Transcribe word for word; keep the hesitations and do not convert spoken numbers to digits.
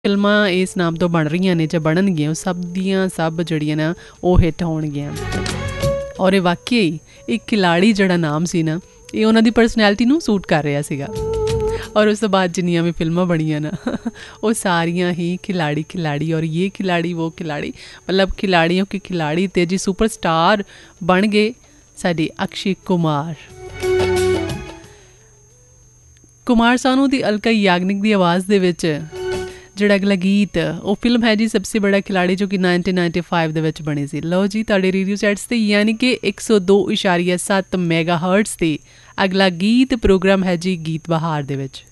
ਫਿਲਮਾਂ ਇਸ ਨਾਮ ਤੋਂ ਬਣ ਰਹੀਆਂ ਨੇ ਜਾਂ ਬਣਨਗੀਆਂ ਉਹ ਸਭ ਦੀਆਂ ਸਭ ਜਿਹੜੀਆਂ ਨਾ ਉਹ ਹਿੱਟ ਹੋਣਗੀਆਂ। ਔਰ ਇਹ ਵਾਕਈ ਇਹ ਖਿਲਾੜੀ ਜਿਹੜਾ ਨਾਮ ਸੀ ਨਾ ਇਹ ਉਹਨਾਂ ਦੀ ਪਰਸਨੈਲਿਟੀ ਨੂੰ ਸੂਟ ਕਰ ਰਿਹਾ ਸੀਗਾ। ਔਰ ਉਸ ਤੋਂ ਬਾਅਦ ਜਿੰਨੀਆਂ ਵੀ ਫਿਲਮਾਂ ਬਣੀਆਂ ਨਾ ਉਹ ਸਾਰੀਆਂ ਹੀ ਖਿਲਾੜੀ ਖਿਲਾੜੀ ਔਰ ਇਹ ਖਿਲਾੜੀ ਉਹ ਖਿਲਾੜੀ ਮਤਲਬ ਖਿਲਾੜੀਆਂ ਕੇ ਖਿਲਾੜੀ ਤੇ ਜੀ ਸੁਪਰ ਸਟਾਰ ਬਣ ਗਏ ਸਾਡੇ ਅਕਸ਼ੇ ਕੁਮਾਰ। ਕੁਮਾਰ ਸਾਨੂ ਦੀ ਅਲਕਾ ਯਾਗਨਿਕ ਦੀ ਆਵਾਜ਼ ਦੇ ਵਿੱਚ ਜਿਹੜਾ ਅਗਲਾ ਗੀਤ ਉਹ ਫਿਲਮ ਹੈ ਜੀ ਸਬਸੇ ਬੜਾ ਖਿਲਾੜੀ ਜੋ ਕਿ ਨਾਈਨਟੀਨ ਨਾਈਨਟੀ ਫਾਈਵ ਦੇ ਵਿੱਚ ਬਣੀ ਸੀ। ਲਓ ਜੀ ਤੁਹਾਡੇ ਰੇਡੀਓ ਸੈਟਸ 'ਤੇ ਯਾਨੀ ਕਿ ਇੱਕ ਸੌ ਦੋ ਇਸ਼ਾਰੀਆ ਸੱਤ ਮੈਗਾ ਹਰਟਸ 'ਤੇ ਅਗਲਾ ਗੀਤ ਪ੍ਰੋਗਰਾਮ ਹੈ ਜੀ ਗੀਤ ਬਹਾਰ ਦੇ ਵਿੱਚ।